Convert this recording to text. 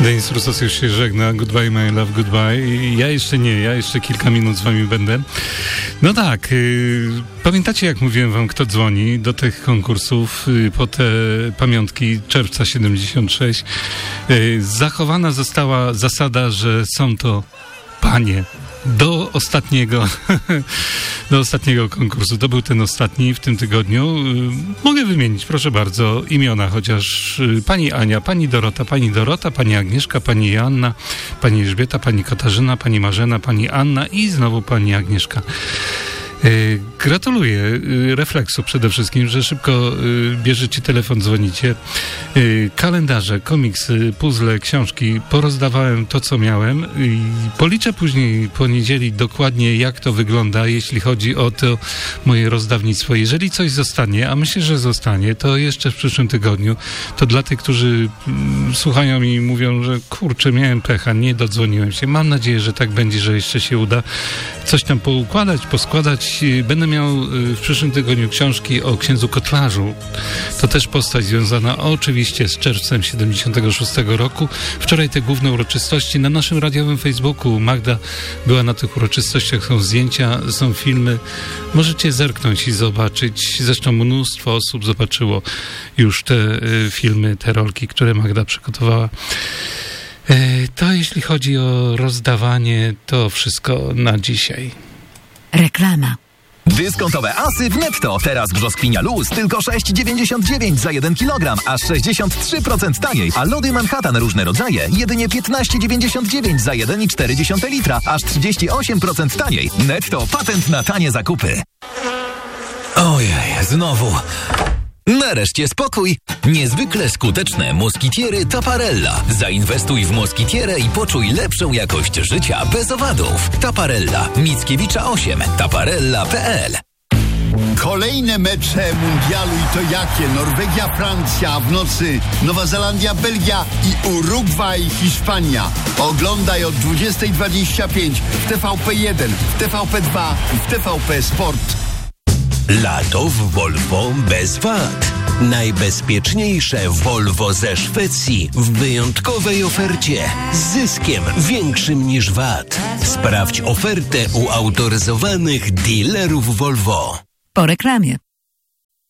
Denis Roussos już się żegna. Goodbye, my love, goodbye. Ja jeszcze nie, ja jeszcze kilka minut z wami będę. No tak, pamiętacie, jak mówiłem wam, kto dzwoni do tych konkursów po te pamiątki czerwca 76? Zachowana została zasada, że są to panie. Do ostatniego konkursu. To był ten ostatni w tym tygodniu. Mogę wymienić, proszę bardzo, imiona, chociaż pani Ania, pani Dorota, pani Agnieszka, pani Joanna, pani Elżbieta, pani Katarzyna, pani Marzena, pani Anna i znowu pani Agnieszka. Gratuluję refleksu przede wszystkim, że szybko bierzecie telefon, dzwonicie. Kalendarze, komiksy, puzzle, książki, porozdawałem to, co miałem i policzę później po niedzieli dokładnie, jak to wygląda, jeśli chodzi o to moje rozdawnictwo. Jeżeli coś zostanie, a myślę, że zostanie, to jeszcze w przyszłym tygodniu, to dla tych, którzy słuchają i mówią, że kurczę, miałem pecha, nie dodzwoniłem się. Mam nadzieję, że tak będzie, że jeszcze się uda coś tam poukładać, poskładać. Będę miał w przyszłym tygodniu książki o księdzu Kotlarzu. To też postać związana oczywiście z czerwcem 76 roku. Wczoraj te główne uroczystości na naszym radiowym Facebooku. Magda była na tych uroczystościach, są zdjęcia, są filmy. Możecie zerknąć i zobaczyć. Zresztą mnóstwo osób zobaczyło już te filmy, te rolki, które Magda przygotowała. To jeśli chodzi o rozdawanie, to wszystko na dzisiaj. Reklama. Dyskontowe asy w Netto. Teraz brzoskwinia luz tylko 6,99 za 1 kg, aż 63% taniej. A lody Manhattan różne rodzaje jedynie 15,99 za 1,4 litra, aż 38% taniej. Netto, patent na tanie zakupy. Ojej, znowu. Nareszcie spokój. Niezwykle skuteczne moskitiery Taparella. Zainwestuj w moskitierę i poczuj lepszą jakość życia bez owadów. Taparella. Mickiewicza 8. Taparella.pl. Kolejne mecze mundialu i to jakie? Norwegia, Francja, a w nocy Nowa Zelandia, Belgia i Urugwaj, Hiszpania. Oglądaj od 20:25 w TVP1, w TVP2 i w TVP Sport. Lato w Volvo bez VAT. Najbezpieczniejsze Volvo ze Szwecji w wyjątkowej ofercie z zyskiem większym niż VAT. Sprawdź ofertę u autoryzowanych dealerów Volvo. Po reklamie.